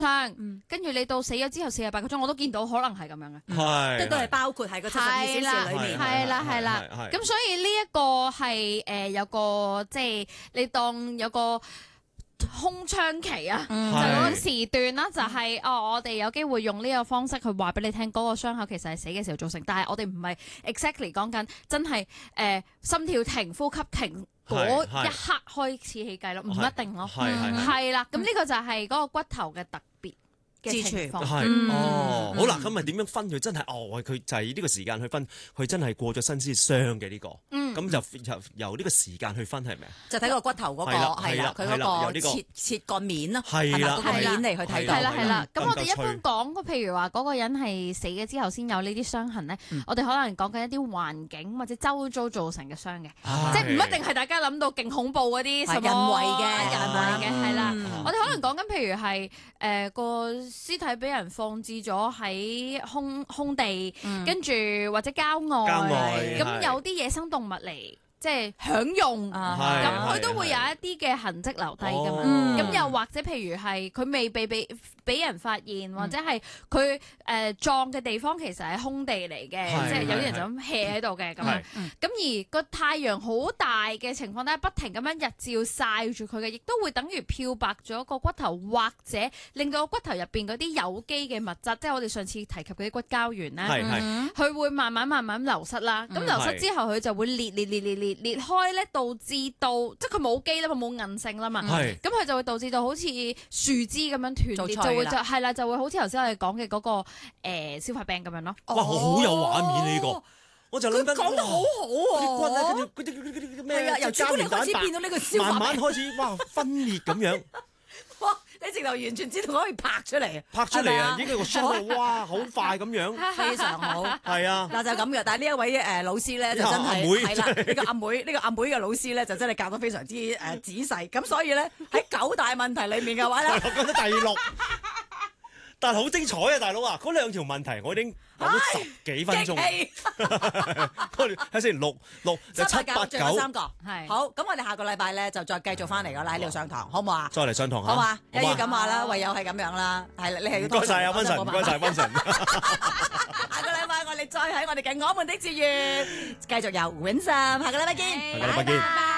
傷，跟住你到死咗之後48個鐘，我都見到可能係咁樣嘅。 係， 即係都係包括喺個72小時裏面。 係啦。咁所以呢一個係有個即係你當有個空窗期啊，就嗰個時段啦，就係我哋有機會用呢個方式去話俾你聽，嗰個傷口其實係死嘅時候造成，但係我哋唔係 exactly 講緊真係心跳停、呼吸停嗰一刻開始起計咯，唔一定咯，係啦，咁呢個就係嗰個骨頭嘅特別嘅情況。 好啦，咁咪點樣分佢？真係佢就係呢個時間去分，佢真係過咗身先傷嘅呢個。咁就由呢個時間去分係咪啊？ 就睇個骨頭嗰個係啦，佢嗰個切個面咯，係啦，個面嚟去睇到。 係啦。咁我哋一般講，譬如話嗰個人係死咗之後先有呢啲傷痕咧，我哋可能講緊一啲環境或者周遭造成嘅傷嘅，即係唔一定係大家諗到勁恐怖嗰啲什麼人為嘅，係啦。我哋可能講緊譬如係個屍體俾人放置咗喺空地，跟住或者郊外，咁有啲野生動物嚟即係享用，咁佢都會有一啲嘅痕跡留低㗎嘛。咁又或者譬如係佢未被俾人發現，或者係佢葬嘅地方其實係空地嚟嘅，即係有啲人就咁 hea 喺度嘅咁樣。咁而個太陽好大嘅情況底下，不停咁樣日照曬住佢嘅，亦都會等於漂白咗個骨頭，或者令到個骨頭入邊嗰啲有機嘅物質，即係我哋上次提及嗰啲骨膠原咧，佢會慢慢流失啦。咁流失之後，佢就會裂開咧，導致到即係佢冇機啦嘛，冇韌性啦嘛。咁佢就會導致到好似樹枝咁樣斷裂，就會好似頭先我哋講嘅嗰個消化病咁樣咯。 哇，好有畫面呢個，我就諗緊講得好好喎。 啲骨咧，跟住嗰啲咩由朱古力開始變到呢個消化病， 慢慢開始分裂咁樣。 哇！你直頭完全知道可以拍出嚟， 已經個 show 哇，好快咁樣， 非常好。 係啊， 嗱就咁嘅，但係呢一位老師咧就真係係啦，呢個阿妹嘅老師咧就真係教得非常之仔細，咁所以咧喺9大問題裡面嘅話咧， 我覺得第6。但係好精彩啊，大佬啊！嗰2條問題我已經講咗10幾分鐘。喺星期六就7、8、9， 3個係好。咁我哋下個禮拜咧就再繼續翻嚟㗎啦，喺呢度上堂，好唔好啊？ 再嚟上堂好嘛？一於咁話啦，唯有係咁樣啦。係你係要唔該晒啊，溫神，唔該晒溫神。 下個禮拜我哋再喺我哋嘅我們的志願繼續由 Vincent，下個禮拜見， 下個禮拜見。